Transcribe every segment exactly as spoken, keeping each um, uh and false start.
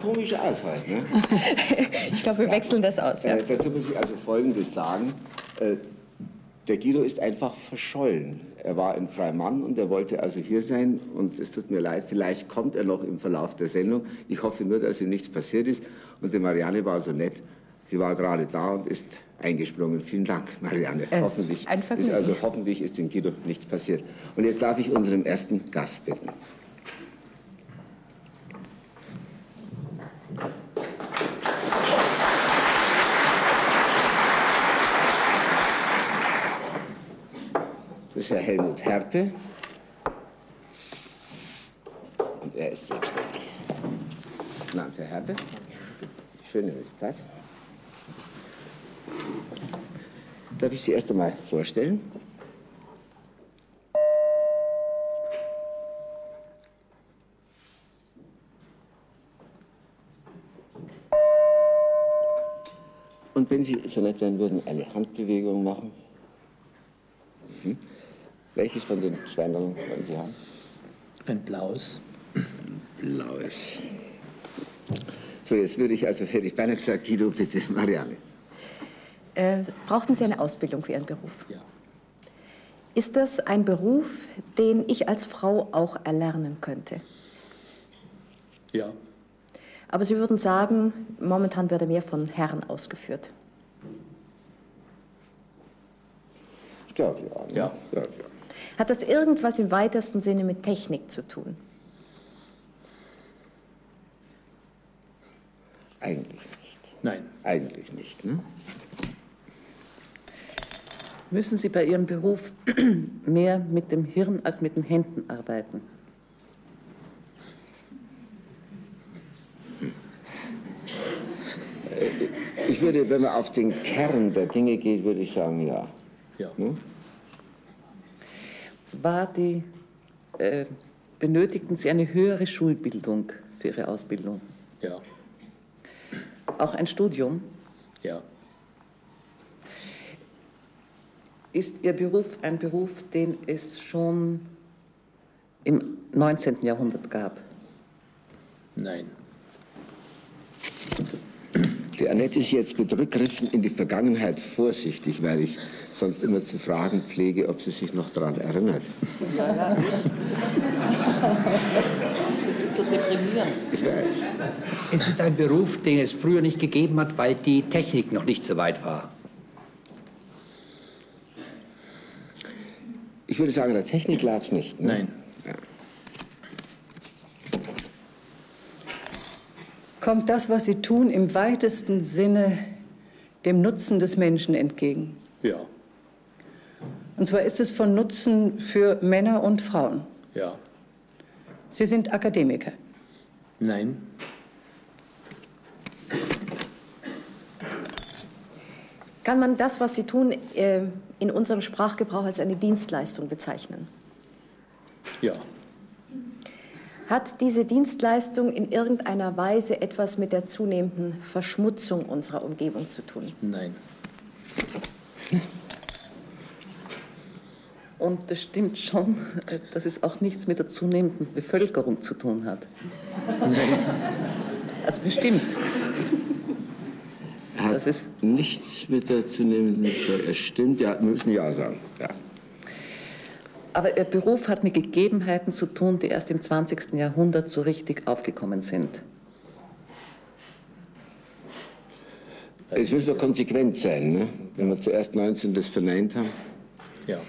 komisch aus heute, ne? Ich glaube, wir ja. wechseln das aus. Ja. Äh, dazu muss ich also Folgendes sagen. Äh, der Guido ist einfach verschollen. Er war ein freier Mann und er wollte also hier sein. Und es tut mir leid, vielleicht kommt er noch im Verlauf der Sendung. Ich hoffe nur, dass ihm nichts passiert ist. Und die Marianne war so nett. Sie war gerade da und ist eingesprungen. Vielen Dank, Marianne. Es hoffentlich, ein ist also, hoffentlich ist dem Guido nichts passiert. Und jetzt darf ich unseren ersten Gast bitten. Das ist Herr Helmut Herpe. Und er ist selbstständig. Guten Abend, Herr Herpe. Schön, nehmen Sie Platz. Darf ich Sie erst einmal vorstellen? Und wenn Sie so nett werden würden, eine Handbewegung machen. Mhm. Welches von den Schweinern wollen Sie haben? Ein blaues. Blaues. So, jetzt würde ich, also hätte ich beinahe gesagt, Guido, bitte, Marianne. Äh, brauchten Sie eine Ausbildung für Ihren Beruf? Ja. Ist das ein Beruf, den ich als Frau auch erlernen könnte? Ja. Aber Sie würden sagen, momentan wird er mehr von Herren ausgeführt. Ich glaube, ja. Ja. Ja, ja. Hat das irgendwas im weitesten Sinne mit Technik zu tun? Eigentlich nicht. Nein. Eigentlich nicht, ne? Müssen Sie bei Ihrem Beruf mehr mit dem Hirn als mit den Händen arbeiten? Ich würde, wenn man auf den Kern der Dinge geht, würde ich sagen, ja. Ja. Hm? War die, äh, benötigten Sie eine höhere Schulbildung für Ihre Ausbildung? Ja. Auch ein Studium? Ja. Ist Ihr Beruf ein Beruf, den es schon im neunzehnten Jahrhundert gab? Nein. Die Annette ist jetzt mit Rückgriffen in die Vergangenheit vorsichtig, weil ich sonst immer zu fragen pflege, ob sie sich noch daran erinnert. Ja, ja. Das ist so deprimierend. Ich weiß. Es ist ein Beruf, den es früher nicht gegeben hat, weil die Technik noch nicht so weit war. Ich würde sagen, der Technik lag es nicht. Ne? Nein. Ja. Kommt das, was Sie tun, im weitesten Sinne dem Nutzen des Menschen entgegen? Ja. Und zwar ist es von Nutzen für Männer und Frauen. Ja. Sie sind Akademiker. Nein. Kann man das, was Sie tun, äh, in unserem Sprachgebrauch als eine Dienstleistung bezeichnen? Ja. Hat diese Dienstleistung in irgendeiner Weise etwas mit der zunehmenden Verschmutzung unserer Umgebung zu tun? Nein. Und das stimmt schon, dass es auch nichts mit der zunehmenden Bevölkerung zu tun hat. Nein. Also das stimmt. Hat Das ist nichts mit der zunehmenden Bevölkerung. Es stimmt, ja, wir müssen ja sagen. Ja. Aber Ihr Beruf hat mit Gegebenheiten zu tun, die erst im zwanzigsten Jahrhundert so richtig aufgekommen sind. Es muss doch konsequent sein, ne? Wenn wir zuerst neunzehn das verneint haben. Ja.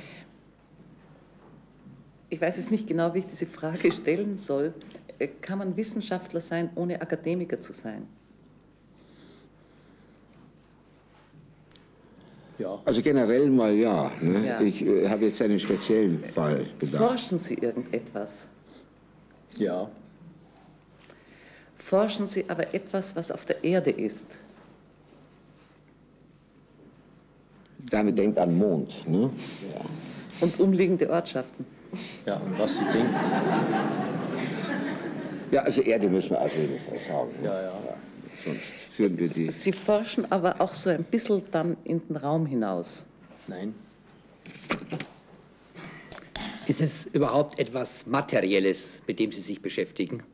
Ich weiß jetzt nicht genau, wie ich diese Frage stellen soll. Kann man Wissenschaftler sein, ohne Akademiker zu sein? Ja. Also generell mal ja. Ne? Ja. Ich äh, habe jetzt einen speziellen Fall bedacht. Forschen Sie irgendetwas? Ja. Forschen Sie aber etwas, was auf der Erde ist? Damit denkt an Mond. Ne? Ja. Und umliegende Ortschaften? Ja, und was sie denkt. Ja, also Erde müssen wir auf jeden Fall schauen. Ne? Ja, ja. Ja, sonst führen wir die. Sie forschen aber auch so ein bisschen dann in den Raum hinaus. Nein. Ist es überhaupt etwas Materielles, mit dem Sie sich beschäftigen?